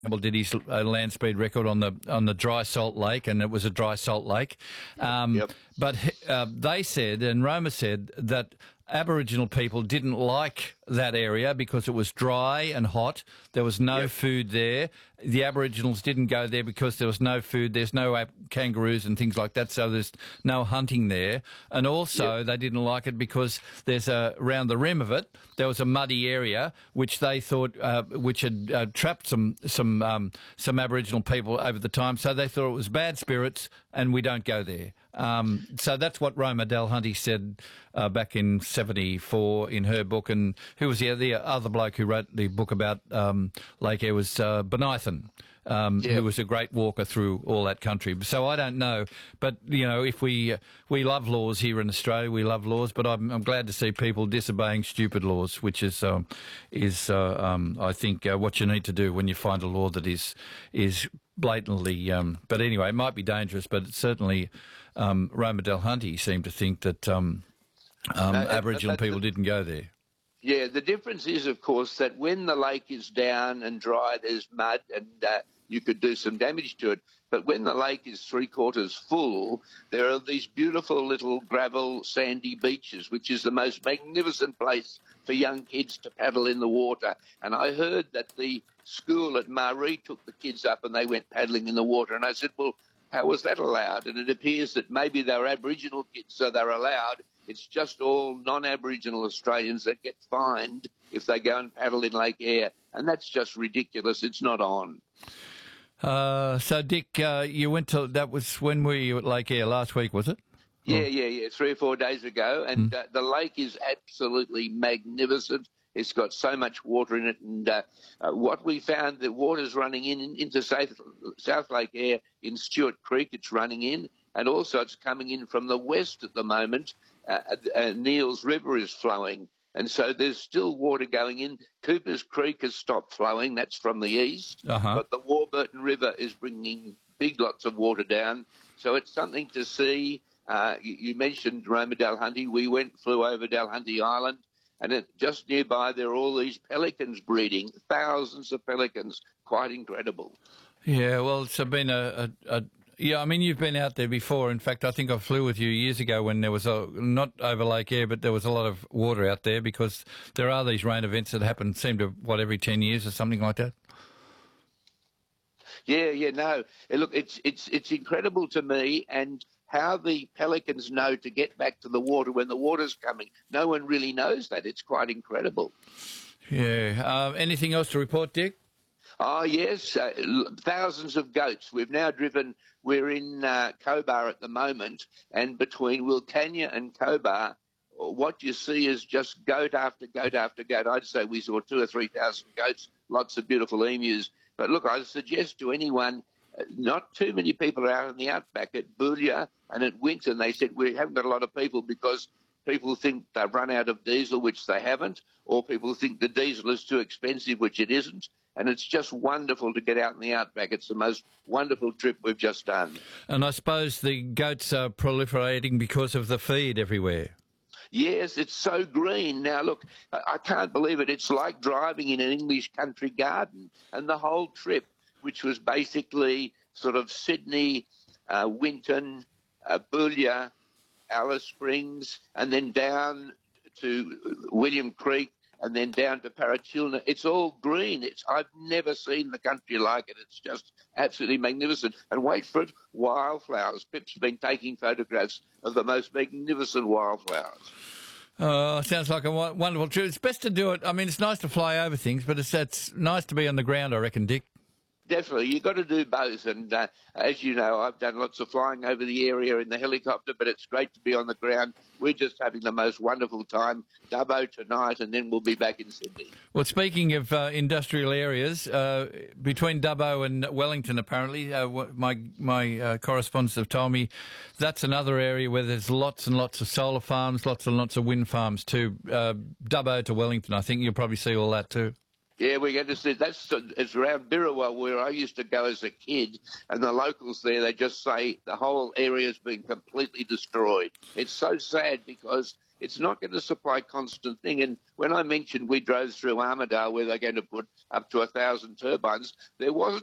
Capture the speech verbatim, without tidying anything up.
Well, did his uh, land speed record on the on the dry salt lake, and it was a dry salt lake. Um, Yep. But uh, they said, and Roma said, that Aboriginal people didn't like that area because it was dry and hot. There was no Yep. food there. The Aboriginals didn't go there because there was no food. There's no ab- kangaroos and things like that, so there's no hunting there. And also, Yep. they didn't like it because there's a around the rim of it there was a muddy area which they thought uh, which had uh, trapped some some um, some Aboriginal people over the time. So they thought it was bad spirits, and we don't go there. Um, so that's what Roma Delhunty said uh, back in seventy-four in her book. And who was the, the other bloke who wrote the book about um, Lake Eyre was uh, Bonython, um, Yeah. who was a great walker through all that country. So I don't know. But, you know, if we uh, we love laws here in Australia, we love laws, but I'm, I'm glad to see people disobeying stupid laws, which is, um, is uh, um, I think, uh, what you need to do when you find a law that is is blatantly, um, but anyway, it might be dangerous, but it's certainly um, Roma Delhunty seemed to think that um, um, No, Aboriginal but people the- didn't go there. Yeah, the difference is, of course, that when the lake is down and dry, there's mud and uh, you could do some damage to it. But when the lake is three quarters full, there are these beautiful little gravel, sandy beaches, which is the most magnificent place for young kids to paddle in the water. And I heard that the school at Maree took the kids up and they went paddling in the water. And I said, well, how was that allowed? And it appears that maybe they were Aboriginal kids, so they're allowed. It's just all non-Aboriginal Australians that get fined if they go and paddle in Lake Eyre. And that's just ridiculous. It's not on. Uh, so, Dick, uh, you went to, that was when were you at Lake Eyre last week, was it? Yeah, yeah, yeah, three or four days ago. And uh, the lake is absolutely magnificent. It's got so much water in it. And uh, uh, what we found, the water's running in, in into South, South Lake Eyre in Stewart Creek. It's running in. And also it's coming in from the west at the moment. Uh, uh, Neils River is flowing. And so there's still water going in. Cooper's Creek has stopped flowing. That's from the east. Uh-huh. But the Warburton River is bringing big lots of water down. So it's something to see. Uh, you, you mentioned Roma Delhunty. We went, flew over Delhunty Island, and it, just nearby there are all these pelicans breeding, thousands of pelicans. Quite incredible. Yeah, well, it's been a, a, a yeah. I mean, you've been out there before. In fact, I think I flew with you years ago when there was a not over Lake Eyre, but there was a lot of water out there because there are these rain events that happen. Seem to what every ten years or something like that. Yeah, yeah, no. Eh, Look, it's it's it's incredible to me, and how the pelicans know to get back to the water when the water's coming. No one really knows that. It's quite incredible. Yeah. Uh, anything else to report, Dick? Oh, yes, uh, l- thousands of goats. We've now driven, we're in uh, Cobar at the moment, and between Wilcannia and Cobar, what you see is just goat after goat after goat. I'd say we saw two or three thousand goats, lots of beautiful emus. But look, I suggest to anyone, uh, not too many people are out in the outback at Boolia and at Winton. They said we haven't got a lot of people because people think they've run out of diesel, which they haven't, or people think the diesel is too expensive, which it isn't. And it's just wonderful to get out in the outback. It's the most wonderful trip we've just done. And I suppose the goats are proliferating because of the feed everywhere. Yes, it's so green. Now, look, I I can't believe it. It's like driving in an English country garden. And the whole trip, which was basically sort of Sydney, uh, Winton, uh, Boolia, Alice Springs, and then down to William Creek, and then down to Parachilna. It's all green. It's I've never seen the country like it. It's just absolutely magnificent. And wait for it, wildflowers. Pip's been taking photographs of the most magnificent wildflowers. Oh, sounds like a wo- wonderful trip. It's best to do it. I mean, it's nice to fly over things, but it's it's nice to be on the ground, I reckon, Dick. Definitely, you've got to do both. And uh, as you know, I've done lots of flying over the area in the helicopter, but it's great to be on the ground. We're just having the most wonderful time. Dubbo tonight, and then we'll be back in Sydney. Well, speaking of uh, industrial areas, uh, between Dubbo and Wellington, apparently, uh, wh- my my uh, correspondents have told me that's another area where there's lots and lots of solar farms, lots and lots of wind farms too. Uh, Dubbo to Wellington, I think you'll probably see all that too. Yeah, we're going to see. That's it's around Birrawa where I used to go as a kid, and the locals there, they just say the whole area's been completely destroyed. It's so sad because It's not going to supply constant thing. And when I mentioned we drove through Armidale where they're going to put up to a thousand turbines, there wasn't